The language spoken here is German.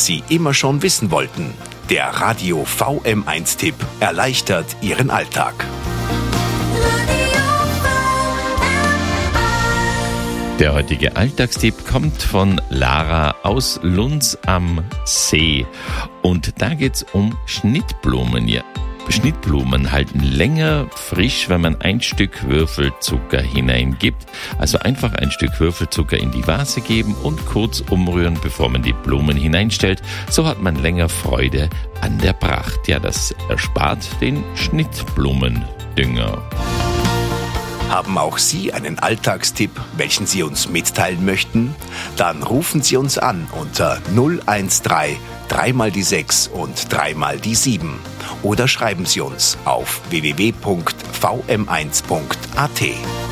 Sie immer schon wissen wollten. Der Radio VM1-Tipp erleichtert Ihren Alltag. Der heutige Alltagstipp kommt von Lara aus Lunz am See. Und da geht's um Schnittblumen. Ja, Schnittblumen halten länger frisch, wenn man ein Stück Würfelzucker hineingibt. Also einfach ein Stück Würfelzucker in die Vase geben und kurz umrühren, bevor man die Blumen hineinstellt. So hat man länger Freude an der Pracht. Ja, das erspart den Schnittblumendünger. Haben auch Sie einen Alltagstipp, welchen Sie uns mitteilen möchten? Dann rufen Sie uns an unter 013 3 mal die 6 und 3 mal die 7 oder schreiben Sie uns auf www.vm1.at.